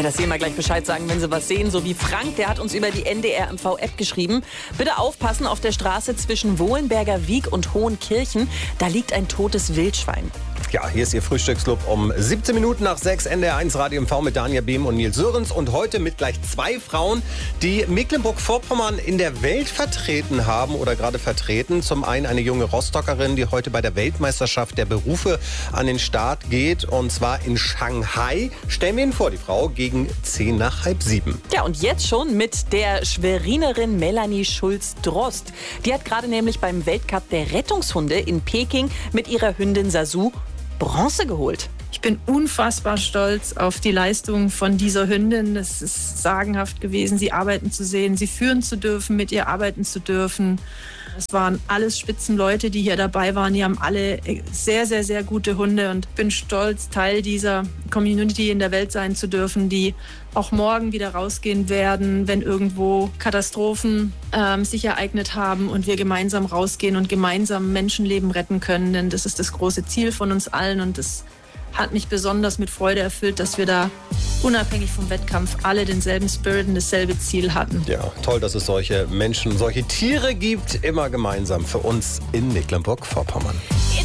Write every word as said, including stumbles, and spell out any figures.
dass Sie immer gleich Bescheid sagen, wenn Sie was sehen. So wie Frank, der hat uns über die N D R M V-App geschrieben. Bitte aufpassen, auf der Straße zwischen Wohlenberger Wiek und Hohenkirchen, da liegt ein totes Wildschwein. Ja, hier ist Ihr Frühstücksclub um siebzehn Minuten nach sechs, N D R eins Radio M V mit Dania Behm und Nils Sörens. Und heute mit gleich zwei Frauen, die Mecklenburg-Vorpommern in der Welt vertreten haben oder gerade vertreten. Zum einen eine junge Rostockerin, die heute bei der Weltmeisterschaft der Berufe an den Start geht. Und zwar in Shanghai. Stellen wir Ihnen vor, die Frau gegen zehn nach halb sieben. Ja, und jetzt schon mit der Schwerinerin Melanie Schulz-Drost. Die hat gerade nämlich beim Weltcup der Rettungshunde in Peking mit ihrer Hündin Sasu Bronze geholt. Ich bin unfassbar stolz auf die Leistung von dieser Hündin. Es ist sagenhaft gewesen, sie arbeiten zu sehen, sie führen zu dürfen, mit ihr arbeiten zu dürfen. Es waren alles Spitzenleute, die hier dabei waren. Die haben alle sehr, sehr, sehr gute Hunde und bin stolz, Teil dieser Community in der Welt sein zu dürfen, die auch morgen wieder rausgehen werden, wenn irgendwo Katastrophen ähm, sich ereignet haben und wir gemeinsam rausgehen und gemeinsam Menschenleben retten können. Denn das ist das große Ziel von uns allen und das hat mich besonders mit Freude erfüllt, dass wir da unabhängig vom Wettkampf alle denselben Spirit und dasselbe Ziel hatten. Ja, toll, dass es solche Menschen, solche Tiere gibt, immer gemeinsam für uns in Mecklenburg-Vorpommern.